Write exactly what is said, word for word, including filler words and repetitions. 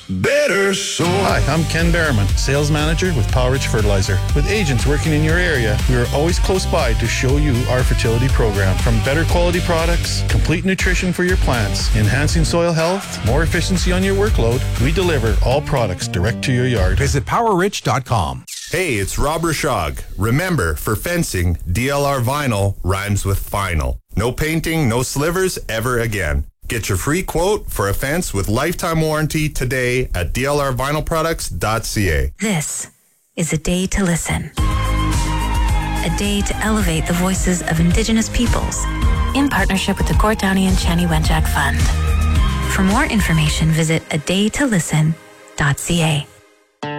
Better soil. Hi, I'm Ken Berriman, Sales Manager with Powerage Fertilizer. With agents working in your area, we are always close by to show you our fertility program. From better quality products, complete nutrition for your plants, enhancing soil health, more efficiency on your workload, we deliver all products direct to your yard. Visit power rich dot com. Hey, it's Rob Rashog. Remember, for fencing, D L R vinyl rhymes with final. No painting, no slivers ever again. Get your free quote for a fence with lifetime warranty today at d l r vinyl products dot c a. This is a day to listen. A day to elevate the voices of Indigenous peoples in partnership with the Gord Downie and Chani Wenjack Fund. For more information, visit a day to listen dot c a.